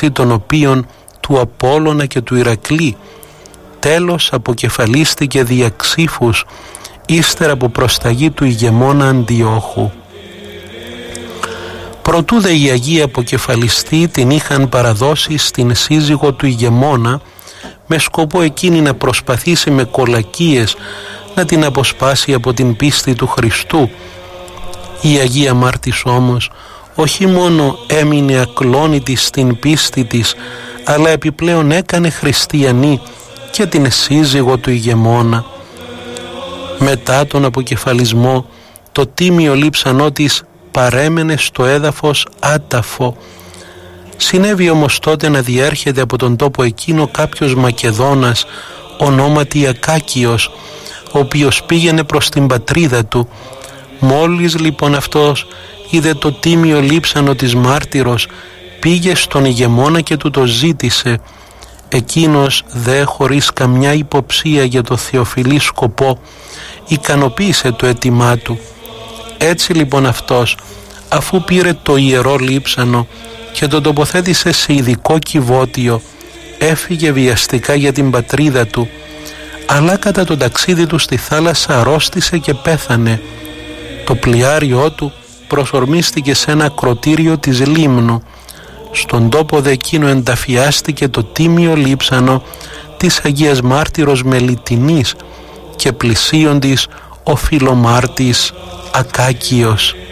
μεταξύ των οποίων του Απόλλωνα και του Ηρακλή. Τέλος αποκεφαλίστηκε δια Ξύφους, ύστερα από προσταγή του ηγεμόνα Αντιόχου. Προτού δε οι Αγίοι αποκεφαλιστοί την είχαν παραδώσει στην σύζυγο του ηγεμόνα, με σκοπό εκείνη να προσπαθήσει με κολακίες να την αποσπάσει από την πίστη του Χριστού. Η Αγία Μάρτης όμως όχι μόνο έμεινε ακλόνητη στην πίστη της, αλλά επιπλέον έκανε χριστιανή και την σύζυγο του ηγεμόνα. Μετά τον αποκεφαλισμό, το τίμιο λείψανό της παρέμενε στο έδαφος άταφο. Συνέβη όμως τότε να διέρχεται από τον τόπο εκείνο κάποιος Μακεδόνας, ονόματι Ακάκιος, ο οποίος πήγαινε προς την πατρίδα του. Μόλις λοιπόν αυτός είδε το τίμιο λείψανο της μάρτυρος, πήγε στον ηγεμόνα και του το ζήτησε. Εκείνος δε, χωρίς καμιά υποψία για το θεοφιλή σκοπό, ικανοποίησε το αίτημά του. Έτσι λοιπόν αυτός, αφού πήρε το ιερό λείψανο και το τοποθέτησε σε ειδικό κυβότιο, έφυγε βιαστικά για την πατρίδα του, αλλά κατά το ταξίδι του στη θάλασσα αρρώστησε και πέθανε. Το πλοιάριό του προσορμίστηκε σε ένα ακροτήριο της Λίμνου. Στον τόπο δε εκείνο ενταφιάστηκε το τίμιο λείψανο της Αγίας Μάρτυρος Μελιτινής και πλησίον της ο φιλομάρτης Ακάκιος.